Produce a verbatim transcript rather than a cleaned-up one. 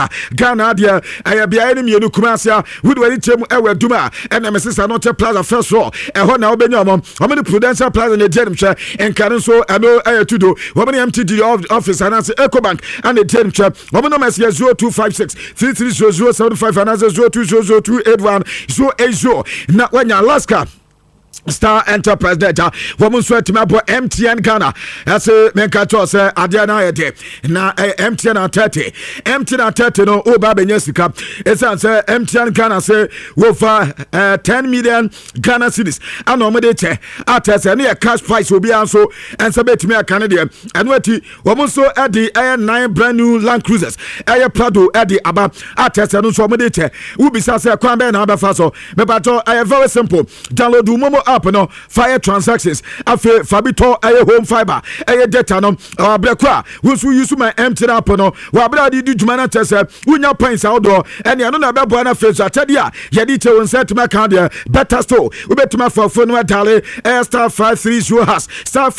Ghana dia ɛyɛ bia ne mienu Kumasi would wari chemu ewe duma ɛna mesisa no te plaza first floor ɛhɔ na obenya ɔmo ɔmo ne Prudential Plaza ne gyenim hwɛ enkare so ɛno ɛyɛ tudo ɔmo ne M T D office anase Ecobank and the gyenim hwɛ ɔmo no message zero two five six three three zero zero seven five anase zero two zero zero two eight one zero eight zero na wanya Alaska Star Enterprise data woman sweat me abo M T N Ghana as a menka to say adia na yede na M T N at thirty M T N at thirty no o ba benye sika esan say M T N Ghana say wo for uh, ten million Ghana cedis and o me de che at say na cash price obi anso and say betimi aka ne de and wati woman so e di e nine brand new Land Cruisers e Prado e di aba at say no so me de che wo bisa say kwan be na abafa so me bato e very simple download Momo app no fire transactions afi fabito aye home fiber aye data no abrekwa wo so use my M T N app no wa bra di di djuma na tese unya points outdoor ene no na bebo na face atade a ye di che won set my account better store we betuma for phone wa dale star five three zero hash star